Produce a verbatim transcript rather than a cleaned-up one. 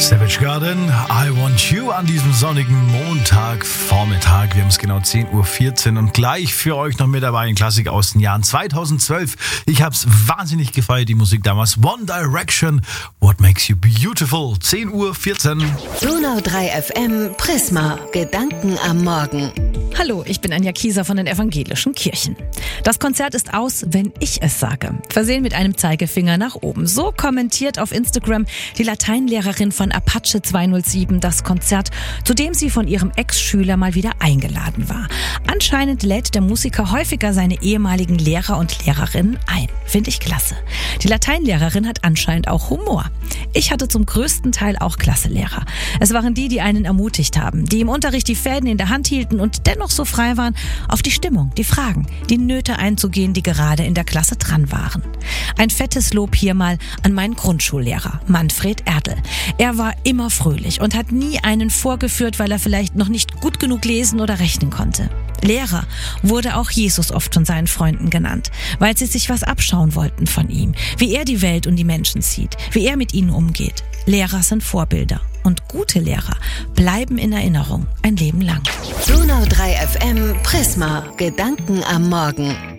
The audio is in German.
Savage Garden, I Want You an diesem sonnigen Montagvormittag. Wir haben es genau zehn Uhr vierzehn und gleich für euch noch mit dabei ein Klassiker aus den Jahren zweitausendzwölf. Ich habe es wahnsinnig gefeiert, die Musik damals. One Direction, What Makes You Beautiful. zehn Uhr vierzehn. Donau drei F M, Prisma, Gedanken am Morgen. Hallo, ich bin Anja Kieser von den Evangelischen Kirchen. Das Konzert ist aus, wenn ich es sage. Versehen mit einem Zeigefinger nach oben. So kommentiert auf Instagram die Lateinlehrerin von Apache zweihundertsieben das Konzert, zu dem sie von ihrem Ex-Schüler mal wieder eingeladen war. Anscheinend lädt der Musiker häufiger seine ehemaligen Lehrer und Lehrerinnen ein. Finde ich klasse. Die Lateinlehrerin hat anscheinend auch Humor. Ich hatte zum größten Teil auch Klasselehrer. Es waren die, die einen ermutigt haben, die im Unterricht die Fäden in der Hand hielten und dennoch so frei waren, auf die Stimmung, die Fragen, die Nöte einzugehen, die gerade in der Klasse dran waren. Ein fettes Lob hier mal an meinen Grundschullehrer, Manfred Erdl. Er war immer fröhlich und hat nie einen vorgeführt, weil er vielleicht noch nicht gut genug lesen oder rechnen konnte. Lehrer wurde auch Jesus oft von seinen Freunden genannt, weil sie sich was abschauen wollten von ihm, wie er die Welt und die Menschen sieht, wie er mit ihnen umgeht. Lehrer sind Vorbilder und gute Lehrer bleiben in Erinnerung ein Leben lang. Donau drei F M, Prisma, Gedanken am Morgen.